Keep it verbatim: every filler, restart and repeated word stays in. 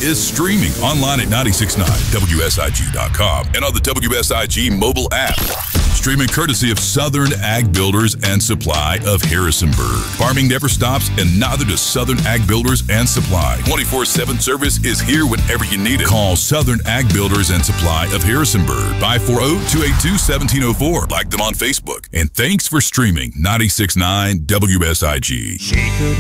is streaming online at nine six nine W S I G dot com and on the W S I G mobile app. Streaming courtesy of Southern Ag Builders and Supply of Harrisonburg. Farming never stops, and neither does Southern Ag Builders and Supply. twenty-four seven service is here whenever you need it. Call Southern Ag Builders and Supply of Harrisonburg, five four zero, two eight two, one seven zero four. Like them on Facebook. And thanks for streaming ninety-six point nine W S I G.